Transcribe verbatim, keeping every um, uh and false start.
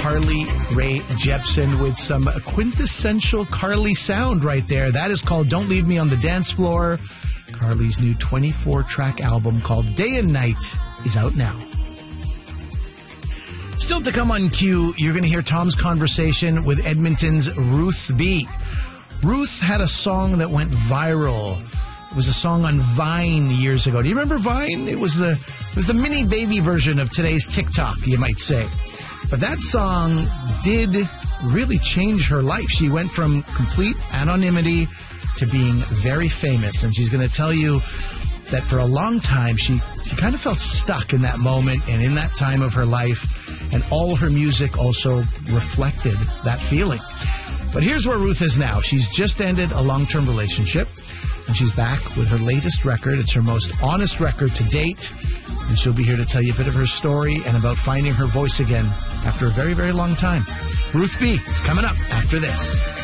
Carly Rae Jepsen with some quintessential Carly sound right there. That is called Don't Leave Me on the Dance Floor. Carly's new twenty-four track album called Day and Night is out now. Still to come on Q, you're going to hear Tom's conversation with Edmonton's Ruth B. Ruth had a song that went viral. It was a song on Vine years ago. Do you remember Vine? It was the it was the mini baby version of today's TikTok, you might say. But that song did really change her life. She went from complete anonymity to being very famous. And she's going to tell you that for a long time, she, she kind of felt stuck in that moment and in that time of her life. And all her music also reflected that feeling. But here's where Ruth is now. She's just ended a long-term relationship. And she's back with her latest record. It's her most honest record to date. And she'll be here to tell you a bit of her story and about finding her voice again after a very, very long time. Ruth B is coming up after this.